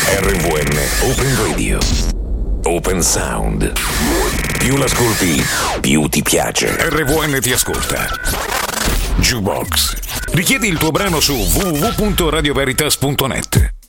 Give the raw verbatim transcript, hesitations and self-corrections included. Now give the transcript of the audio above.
R V N Open Radio. Open Sound. Più l'ascolti, più ti piace. R V N ti ascolta. Jukebox. Richiedi il tuo brano su w w w punto radio veritas punto net.